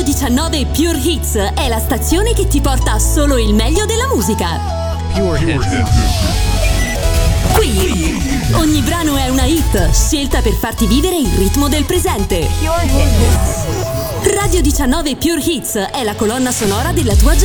Radio 19 Pure Hits è la stazione che ti porta solo il meglio della musica. Pure Hits. Qui ogni brano è una hit, scelta per farti vivere il ritmo del presente. Radio 19 Pure Hits è la colonna sonora della tua giornata.